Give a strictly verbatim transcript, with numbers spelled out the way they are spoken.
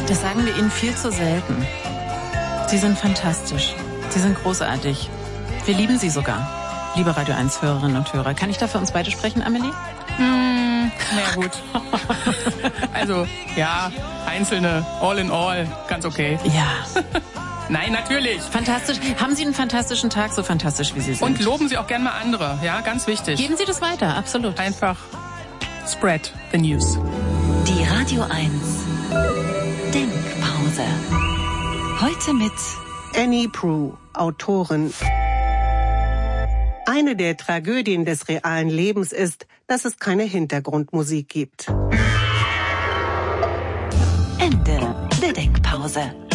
Das sagen wir Ihnen viel zu selten. Sie sind fantastisch. Sie sind großartig. Wir lieben Sie sogar, liebe Radio eins Hörerinnen und Hörer. Kann ich da für uns beide sprechen, Amelie? Hm, na gut. Also, ja, einzelne, all in all, ganz okay. Ja. Nein, natürlich. Fantastisch. Haben Sie einen fantastischen Tag, so fantastisch wie Sie sind. Und loben Sie auch gerne mal andere, ja, ganz wichtig. Geben Sie das weiter, absolut. Einfach spread the news. Die Radio eins Denkpause. Heute mit Annie Proulx, Autorin. Eine der Tragödien des realen Lebens ist, dass es keine Hintergrundmusik gibt. Ende der Denkpause.